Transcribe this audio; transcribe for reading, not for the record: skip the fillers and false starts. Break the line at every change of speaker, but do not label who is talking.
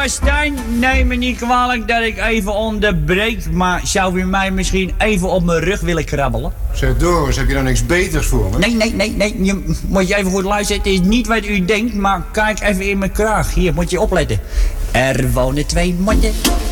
Stijn, neem me niet kwalijk dat ik even onderbreek, maar zou u mij misschien even op mijn rug willen krabbelen?
Zeg Doris, heb je dan niks beters voor me?
Nee, moet je even goed luisteren. Het is niet wat u denkt, maar kijk even in mijn kraag. Hier, moet je opletten. Er wonen 2 mannen.